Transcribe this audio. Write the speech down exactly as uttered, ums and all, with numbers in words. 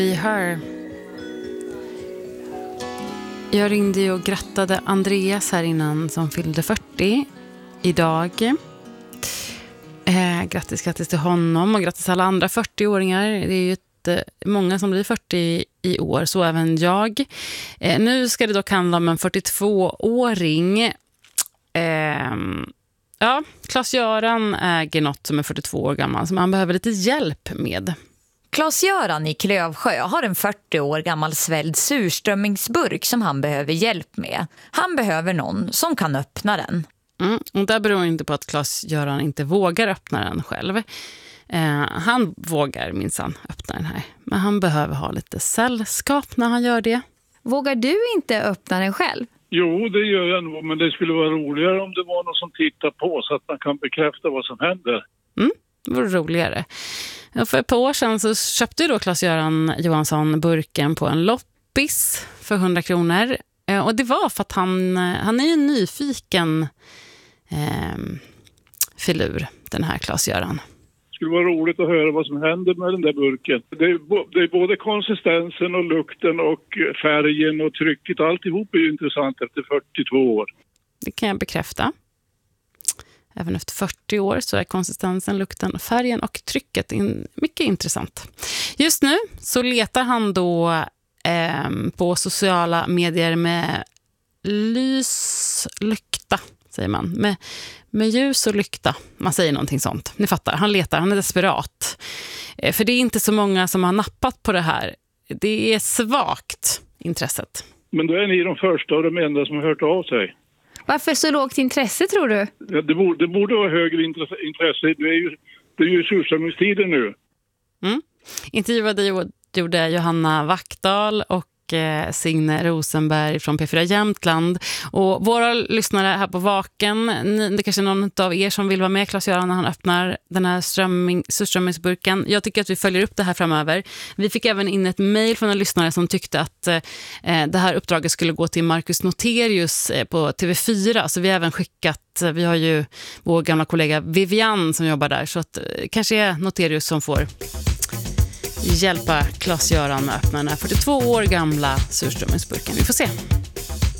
Vi hör. Jag ringde ju och grattade Andreas här innan som fyllde fyrtio idag. Eh, grattis, grattis till honom och grattis alla andra fyrtio-åringar. Det är ju ett, eh, många som blir fyrtio i år, så även jag. Eh, nu ska det dock handla om en fyrtiotvå-åring. Eh, ja, Claes-Göran äger något som är fyrtiotvå år gammal som han behöver lite hjälp med. Claes-Göran i Klövsjö har en fyrtio år gammal svälld surströmmingsburk som han behöver hjälp med. Han behöver någon som kan öppna den. Mm, och det beror inte på att Claes-Göran inte vågar öppna den själv. Eh, han vågar minsann öppna den här. Men han behöver ha lite sällskap när han gör det. Vågar du inte öppna den själv? Jo, det gör jag nog, men det skulle vara roligare om det var någon som tittar på så att man kan bekräfta vad som händer. Mm, det vore roligare. För ett par år sedan så köpte ju då Claes-Göran Johansson burken på en loppis för hundra kronor. Och det var för att han, han är ju en nyfiken eh, filur, den här Claes-Göran. Det skulle vara roligt att höra vad som händer med den där burken. Det är, det är både konsistensen och lukten och färgen och trycket. Alltihop är ju intressant efter fyrtiotvå år. Det kan jag bekräfta. Även efter fyrtio år så är konsistensen, lukten, färgen och trycket in, mycket intressant. Just nu så letar han då eh, på sociala medier med lys, lykta, säger man. Med, med ljus och lykta. Man säger någonting sånt. Ni fattar, han letar, han är desperat. Eh, för det är inte så många som har nappat på det här. Det är svagt, intresset. Men då är ni de första och de enda som har hört av sig. Varför så lågt intresse, tror du? Ja, det, borde, det borde vara högre intresse. Det är ju, det är ju surströmmingstiden nu. Mm. Intervjuade gjorde Johanna Wackdahl och eh, Signe Rosenberg från P fyra Jämtland. Och våra lyssnare här på Vaken, ni, det kanske är någon av er som vill vara med Claes-Göran när han öppnar den här strömming, surströmmingsburken. Jag tycker att vi följer upp det här framöver. Vi fick även in ett mejl från en lyssnare som tyckte att eh, det här uppdraget skulle gå till Marcus Noterius eh, på T V fyra. Så vi har även skickat, vi har ju vår gamla kollega Vivian som jobbar där. Så att eh, kanske är Noterius som får hjälpa Claes-Göran med att öppna den här fyrtiotvå år gamla surströmmingsburken. Vi får se.